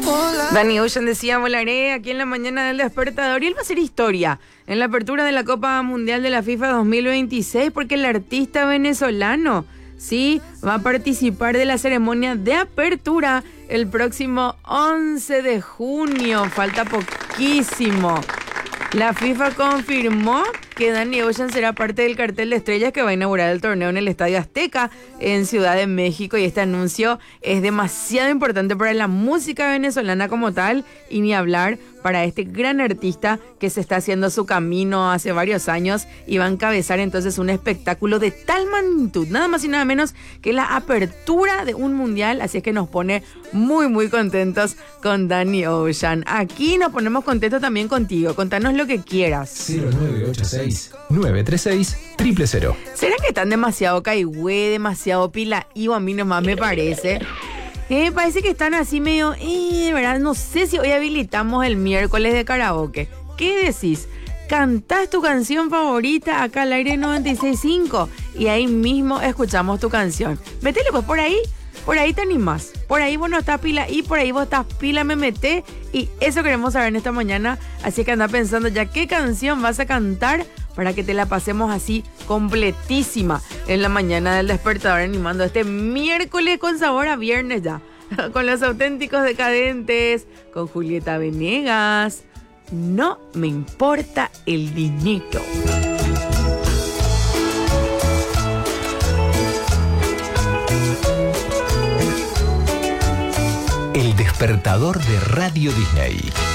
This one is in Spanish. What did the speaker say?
Danny Ocean decía, volaré aquí en la mañana del despertador, y él va a hacer historia en la apertura de la Copa Mundial de la FIFA 2026 porque el artista venezolano, sí, va a participar de la ceremonia de apertura el próximo 11 de junio. Falta poquísimo. La FIFA confirmó que Danny Ocean será parte del cartel de estrellas que va a inaugurar el torneo en el Estadio Azteca en Ciudad de México, y este anuncio es demasiado importante para la música venezolana como tal, y ni hablar para este gran artista que se está haciendo su camino hace varios años y va a encabezar entonces un espectáculo de tal magnitud, nada más y nada menos que la apertura de un mundial. Así es que nos pone muy muy contentos con Danny Ocean. Aquí nos ponemos contentos también contigo. Contanos lo que quieras. 0986-936-000. ¿Será que están demasiado caigüe, demasiado pila? Y a mí nomás me parece. Parece que están así medio, ¿verdad? No sé si hoy habilitamos el miércoles de karaoke. ¿Qué decís? Cantás tu canción favorita acá al aire 96.5 y ahí mismo escuchamos tu canción. Métele pues por ahí te animás. Por ahí vos no estás pila y por ahí vos estás pila, me meté. Y eso queremos saber en esta mañana. Así que anda pensando ya qué canción vas a cantar para que te la pasemos así completísima en la mañana del despertador, animando este miércoles con sabor a viernes ya. Con los auténticos decadentes, con Julieta Venegas. No me importa el dinero. El despertador de Radio Disney.